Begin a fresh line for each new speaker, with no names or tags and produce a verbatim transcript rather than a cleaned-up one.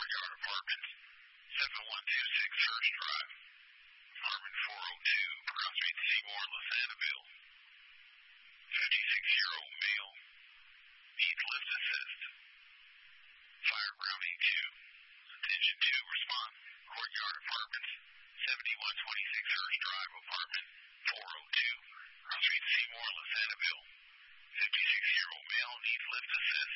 Courtyard Apartments, seven one two six Church Drive. Apartment four oh two, Crown Street, Seymour, Los Annabelle. fifty-six-year-old male. Needs lift assist. Fire ground E two. Attention two, response. Courtyard Apartments, seventy-one twenty-six Church Drive, Apartment four oh two, Crown Street, Seymour, Los Annabelle. fifty-six-year-old male needs lift assist.